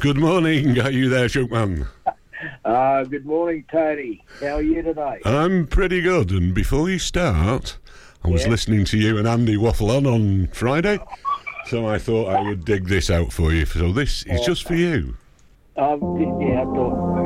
Good morning. Are you there, Shookman? Good morning, Tony. How are you today? I'm pretty good. And before you start, I was listening to you and Andy waffle on Friday, so I thought I would dig this out for you. So this is just for you. I thought